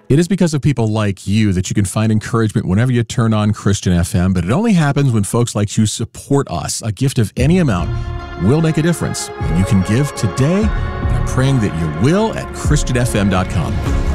It is because of people like you that you can find encouragement whenever you turn on Christian FM, but it only happens when folks like you support us. A gift of any amount will make a difference, and you can give today. I'm praying that you will at ChristianFM.com.